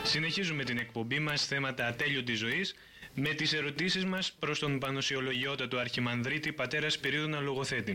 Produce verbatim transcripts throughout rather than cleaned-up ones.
Συνεχίζουμε την εκπομπή μας θέματα ατέλειωτης ζωής με τις ερωτήσεις μας προς τον Πανοσιολογιότατο Αρχιμανδρίτη πατέρα Σπυρίδωνα Λογοθέτη.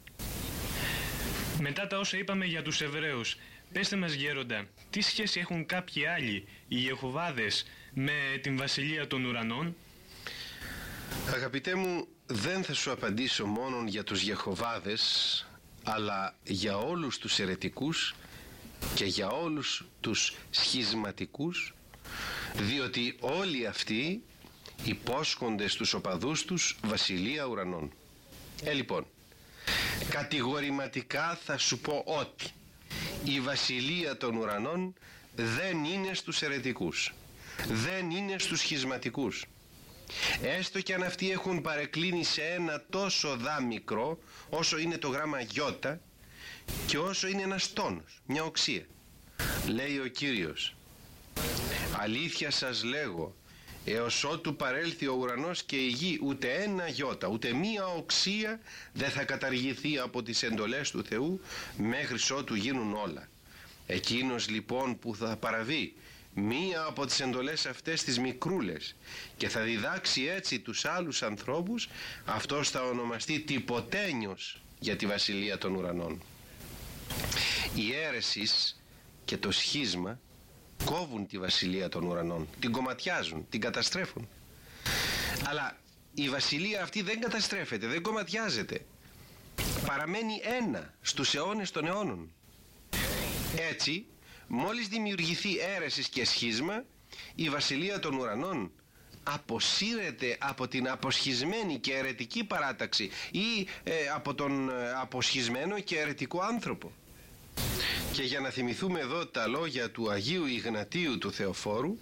Μετά τα όσα είπαμε για τους Εβραίους, πέστε μας γέροντα, τι σχέση έχουν κάποιοι άλλοι, οι Ιεχωβάδες, με την Βασιλεία των Ουρανών? Αγαπητέ μου, δεν θα σου απαντήσω μόνο για τους Ιεχωβάδες, αλλά για όλους τους αιρετικούς και για όλους τους σχισματικούς, διότι όλοι αυτοί υπόσχονται στους οπαδούς τους Βασιλεία Ουρανών. Ε, λοιπόν, κατηγορηματικά θα σου πω ότι η Βασιλεία των Ουρανών δεν είναι στους αιρετικούς, δεν είναι στους σχισματικούς. Έστω και αν αυτοί έχουν παρεκκλίνει σε ένα τόσο δά μικρό όσο είναι το γράμμα γιώτα και όσο είναι ένας τόνος, μια οξία. Λέει ο Κύριος, αλήθεια σας λέγω, έως ότου παρέλθει ο ουρανός και η γη, ούτε ένα γιώτα, ούτε μία οξία δεν θα καταργηθεί από τις εντολές του Θεού μέχρι ότου γίνουν όλα. Εκείνος λοιπόν που θα παραβεί μία από τις εντολές αυτές τις μικρούλες και θα διδάξει έτσι τους άλλους ανθρώπους, αυτός θα ονομαστεί τυποτένιος για τη Βασιλεία των Ουρανών. Η αίρεσης και το σχίσμα κόβουν τη Βασιλεία των Ουρανών, την κομματιάζουν, την καταστρέφουν. Αλλά η Βασιλεία αυτή δεν καταστρέφεται, δεν κομματιάζεται, παραμένει ένα στους αιώνες των αιώνων. Έτσι, μόλις δημιουργηθεί αίρεσης και σχίσμα, η Βασιλεία των Ουρανών αποσύρεται από την αποσχισμένη και αιρετική παράταξη ή ε, από τον ε, αποσχισμένο και αιρετικό άνθρωπο. Και για να θυμηθούμε εδώ τα λόγια του Αγίου Ιγνατίου του Θεοφόρου,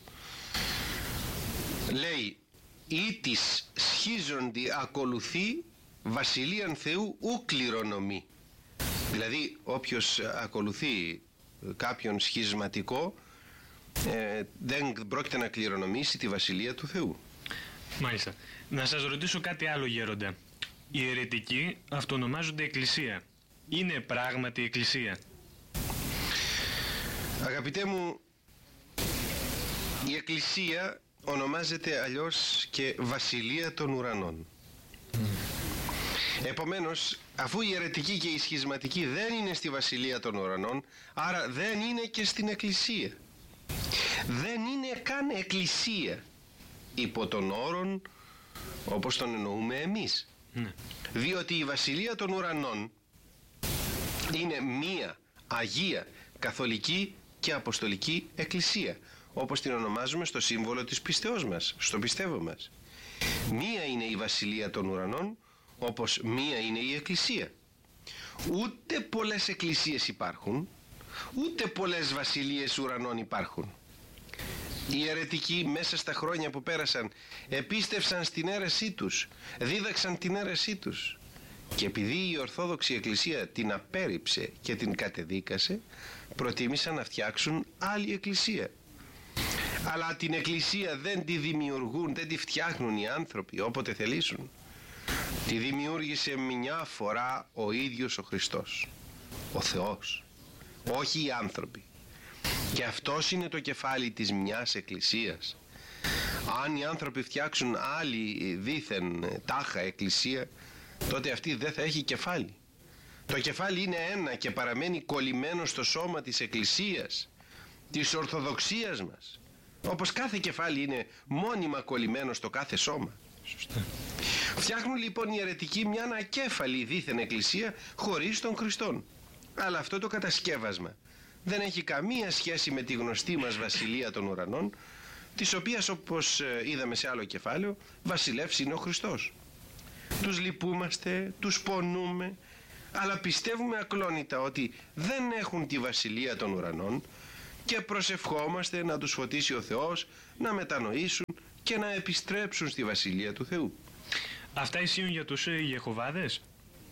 λέει «Ή της σχίζοντι ακολουθεί Βασιλείαν Θεού ου κληρονομεί». Δηλαδή όποιος ακολουθεί κάποιον σχισματικό ε, δεν πρόκειται να κληρονομήσει τη Βασιλεία του Θεού. Μάλιστα. Να σας ρωτήσω κάτι άλλο γέροντα. Οι αιρετικοί αυτονομάζονται Εκκλησία. Είναι πράγματι Εκκλησία? Αγαπητέ μου, η Εκκλησία ονομάζεται αλλιώς και Βασιλεία των Ουρανών. Mm. Επομένως, αφού οι αιρετικοί και οι σχισματικοί δεν είναι στη Βασιλεία των Ουρανών, άρα δεν είναι και στην Εκκλησία. Δεν είναι καν Εκκλησία υπό τον όρον όπως τον εννοούμε εμείς. Mm. Διότι η Βασιλεία των Ουρανών είναι μία Αγία Καθολική και Αποστολική Εκκλησία, όπως την ονομάζουμε στο σύμβολο της πίστεώς μας, στο πιστεύω μας. Μία είναι η Βασιλεία των Ουρανών, όπως μία είναι η Εκκλησία. Ούτε πολλές εκκλησίες υπάρχουν, ούτε πολλές βασιλείες ουρανών υπάρχουν. Οι αιρετικοί μέσα στα χρόνια που πέρασαν επίστευσαν στην αίρεσή τους, δίδαξαν την αίρεσή τους, και επειδή η Ορθόδοξη Εκκλησία την απέρριψε και την κατεδίκασε, προτίμησαν να φτιάξουν άλλη εκκλησία. Αλλά την εκκλησία δεν τη δημιουργούν, δεν τη φτιάχνουν οι άνθρωποι όποτε θελήσουν. Τη δημιούργησε μια φορά ο ίδιος ο Χριστός, ο Θεός, όχι οι άνθρωποι. Και αυτός είναι το κεφάλι της μιας εκκλησίας. Αν οι άνθρωποι φτιάξουν άλλη δήθεν τάχα εκκλησία, τότε αυτή δεν θα έχει κεφάλι. Το κεφάλι είναι ένα και παραμένει κολλημένο στο σώμα της Εκκλησίας, της Ορθοδοξίας μας, όπως κάθε κεφάλι είναι μόνιμα κολλημένο στο κάθε σώμα. Σωστά. Φτιάχνουν λοιπόν οι αιρετικοί μια ανακέφαλη δήθεν εκκλησία χωρίς τον Χριστόν. Αλλά αυτό το κατασκεύασμα δεν έχει καμία σχέση με τη γνωστή μας Βασιλεία των Ουρανών, της οποίας, όπως είδαμε σε άλλο κεφάλαιο, βασιλεύς είναι ο Χριστός. Τους λυπούμαστε, τους πονούμε, αλλά πιστεύουμε ακλόνητα ότι δεν έχουν τη Βασιλεία των Ουρανών και προσευχόμαστε να τους φωτίσει ο Θεός να μετανοήσουν και να επιστρέψουν στη Βασιλεία του Θεού. Αυτά ισχύουν για τους Ιεχωβάδες?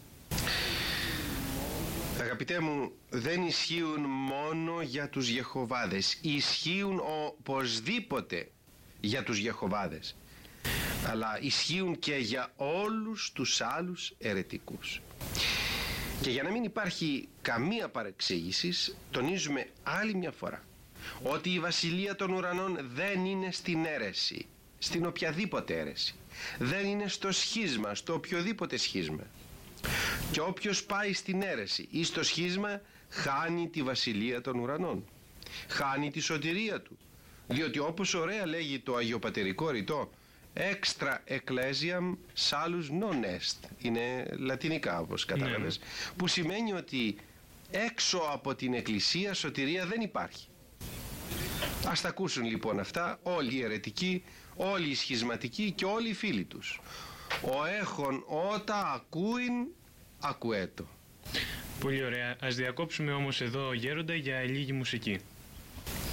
Αγαπητέ μου, δεν ισχύουν μόνο για τους Ιεχωβάδες, ισχύουν οπωσδήποτε για τους Ιεχωβάδες, αλλά ισχύουν και για όλους τους άλλους αιρετικούς. Και για να μην υπάρχει καμία παρεξήγηση, τονίζουμε άλλη μια φορά ότι η βασιλεία των ουρανών δεν είναι στην αίρεση, στην οποιαδήποτε αίρεση. Δεν είναι στο σχίσμα, στο οποιοδήποτε σχίσμα. Και όποιος πάει στην αίρεση ή στο σχίσμα χάνει τη βασιλεία των ουρανών. Χάνει τη σωτηρία του. Διότι όπως ωραία λέγει το αγιοπατερικό ρητό, extra ecclesiam salus non est, είναι λατινικά όπως κατάλαβες, ναι. Που σημαίνει ότι έξω από την εκκλησία σωτηρία δεν υπάρχει. Ας τα ακούσουν λοιπόν αυτά όλοι οι αιρετικοί, όλοι οι σχισματικοί και όλοι οι φίλοι τους. Ο έχων ότα ακούειν ακουέτο. Πολύ ωραία. Ας διακόψουμε όμως εδώ, γέροντα, για λίγη μουσική.